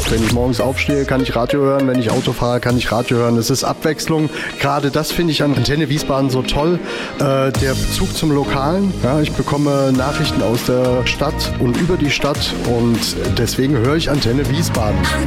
Wenn ich morgens aufstehe, kann ich Radio hören. Wenn ich Auto fahre, kann ich Radio hören. Es ist Abwechslung. Gerade das finde ich an Antenne Wiesbaden so toll. Der Bezug zum Lokalen. Ja, ich bekomme Nachrichten aus der Stadt und über die Stadt und deswegen höre ich Antenne Wiesbaden.